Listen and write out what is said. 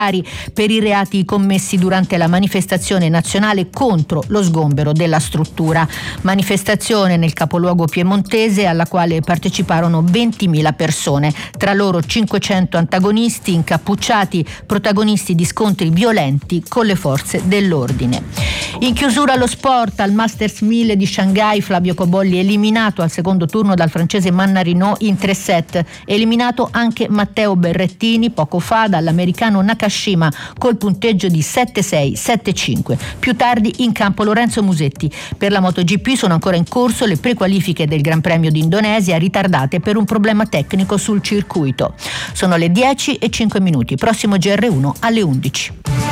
per i reati commessi durante la manifestazione nazionale contro lo sgombero della struttura. Manifestazione nel capoluogo piemontese alla quale parteciparono 20.000 persone, tra loro 500 antagonisti incappucciati, protagonisti di scontri violenti con le forze dell'ordine. In chiusura lo sport, al Masters 1000 di Shanghai Flavio Cobolli eliminato al secondo turno dal francese Mannarino in 3 set. Eliminato anche Matteo Berrettini poco fa dall'americano Nakashima col punteggio di 7-6, 7-5. Più tardi in campo Lorenzo Musetti. Per la MotoGP sono ancora in corso le prequalifiche del Gran Premio d'Indonesia, ritardate per un problema tecnico sul circuito. Sono le 10:05. Prossimo GR1 alle 11.